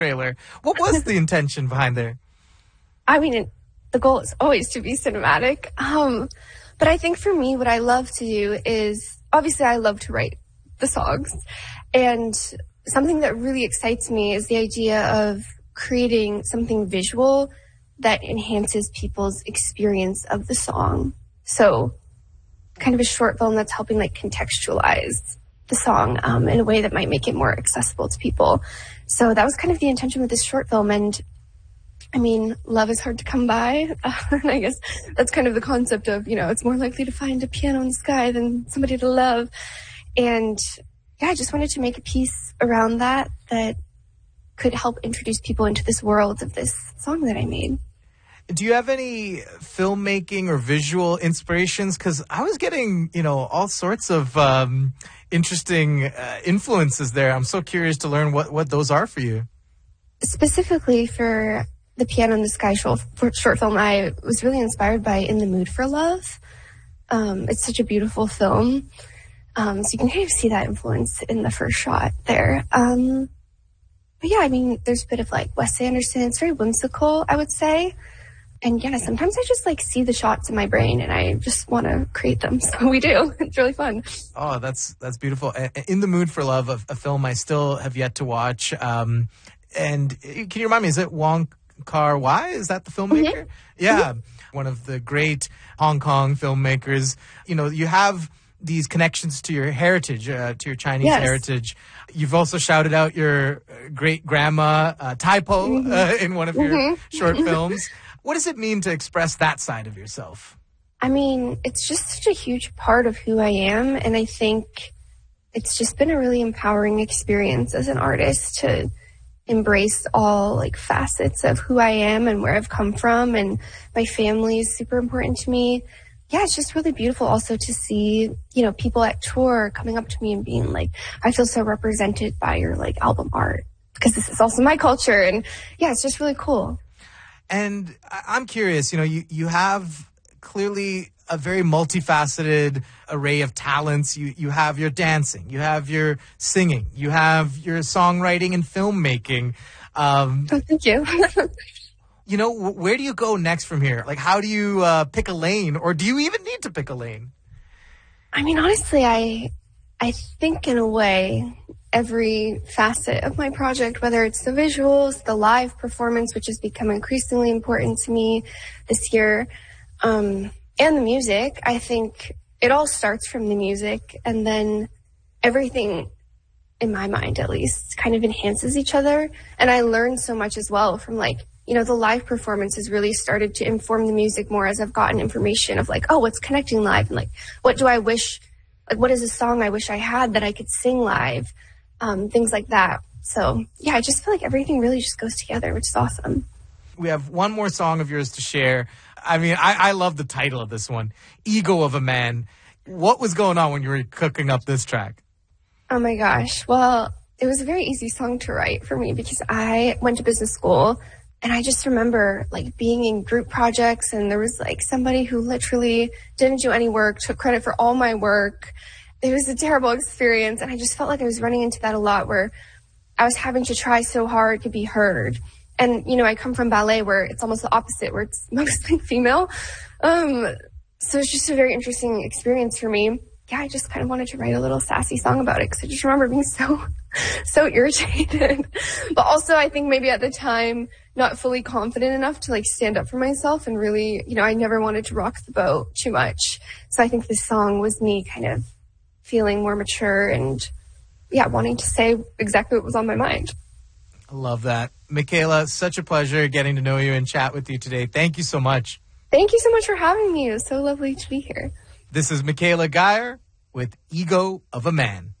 trailer. What was the intention behind there? I mean, the goal is always to be cinematic. But I think for me, what I love to do is, obviously I love to write the songs. And something that really excites me is the idea of creating something visual that enhances people's experience of the song. So kind of a short film that's helping like contextualize the song in a way that might make it more accessible to people. So that was kind of the intention with this short film. And I mean, love is hard to come by. And I guess that's kind of the concept of, it's more likely to find a piano in the sky than somebody to love. And yeah, I just wanted to make a piece around that could help introduce people into this world of this song that I made. Do you have any filmmaking or visual inspirations? Because I was getting, all sorts of interesting influences there. I'm so curious to learn what those are for you. Specifically for the Piano in the Sky short film, I was really inspired by In the Mood for Love. It's such a beautiful film. So you can kind of see that influence in the first shot there. But yeah, I mean, there's a bit of like Wes Anderson. It's very whimsical, I would say. And yeah, sometimes I just like see the shots in my brain and I just want to create them. So we do. It's really fun. Oh, that's beautiful. In the Mood for Love, a film I still have yet to watch. And can you remind me, is it Wong Kar-wai? Is that the filmmaker? Mm-hmm. Yeah. Mm-hmm. One of the great Hong Kong filmmakers. You have these connections to your heritage, to your Chinese heritage. You've also shouted out your great-grandma, Tai Po, in one of your short films. What does it mean to express that side of yourself? I mean, it's just such a huge part of who I am, and I think it's just been a really empowering experience as an artist to embrace all like facets of who I am and where I've come from, and my family is super important to me. Yeah, it's just really beautiful also to see, people at tour coming up to me and being like, I feel so represented by your like album art, because this is also my culture. And yeah, it's just really cool. And I'm curious, you have clearly a very multifaceted array of talents. You have your dancing, you have your singing, you have your songwriting and filmmaking. Thank you. Where do you go next from here? Like, how do you pick a lane, or do you even need to pick a lane? I mean, honestly, I think in a way, every facet of my project, whether it's the visuals, the live performance, which has become increasingly important to me this year, and the music, I think it all starts from the music, and then everything, in my mind at least, kind of enhances each other. And I learned so much as well from the live performance has really started to inform the music more as I've gotten information of what's connecting live, and what do I wish, what is a song I wish I had that I could sing live, things like that. So yeah, I just feel like everything really just goes together, which is awesome. We have one more song of yours to share. I mean, I love the title of this one, Ego of a Man. What was going on when you were cooking up this track? Oh my gosh. Well, it was a very easy song to write for me because I went to business school. And I just remember being in group projects, and there was somebody who literally didn't do any work, took credit for all my work. It was a terrible experience. And I just felt like I was running into that a lot, where I was having to try so hard to be heard. And, I come from ballet where it's almost the opposite, where it's mostly female. So it's just a very interesting experience for me. Yeah, I just kind of wanted to write a little sassy song about it, because I just remember being so irritated. But also I think maybe at the time, not fully confident enough to stand up for myself, and really, I never wanted to rock the boat too much. So I think this song was me kind of feeling more mature and wanting to say exactly what was on my mind. I love that. Michaela, such a pleasure getting to know you and chat with you today. Thank you so much. Thank you so much for having me. It was so lovely to be here. This is Michaela Geyer with Ego of a Man.